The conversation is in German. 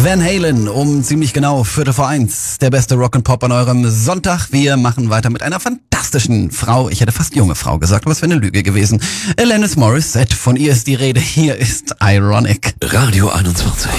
Van Halen um ziemlich genau 1:15. Der beste Rock'n'Pop an eurem Sonntag. Wir machen weiter mit einer fantastischen Frau. Ich hätte fast junge Frau gesagt, aber es wäre eine Lüge gewesen. Alanis Morissette, von ihr ist die Rede. Hier ist Ironic. Radio 21.